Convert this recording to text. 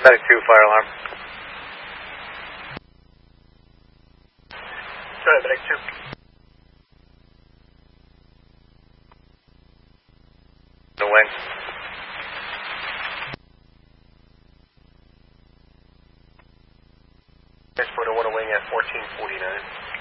Medic 2, fire alarm. Sorry, Medic 2. The wing. Transporter 1 wing at 1449.